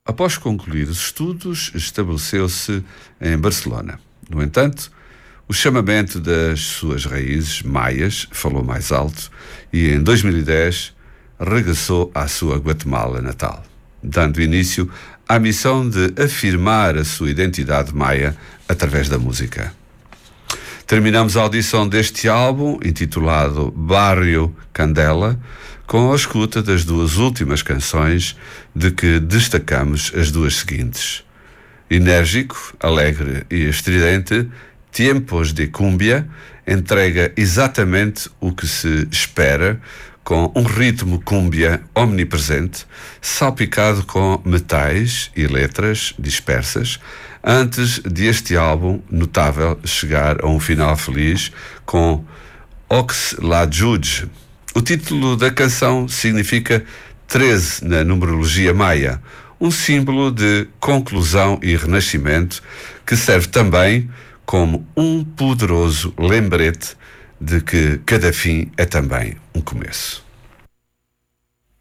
após concluir os estudos, estabeleceu-se em Barcelona. No entanto, o chamamento das suas raízes maias falou mais alto e, em 2010, regressou à sua Guatemala natal, dando início à missão de afirmar a sua identidade maia através da música. Terminamos a audição deste álbum, intitulado Barrio Candela, com a escuta das duas últimas canções, de que destacamos as duas seguintes. Enérgico, alegre e estridente, Tiempos de Cumbia entrega exatamente o que se espera, com um ritmo cúmbia omnipresente, salpicado com metais e letras dispersas, antes de este álbum notável chegar a um final feliz com Ox La Juge. O título da canção significa 13 na numerologia maia, um símbolo de conclusão e renascimento que serve também como um poderoso lembrete de que cada fim é também um começo.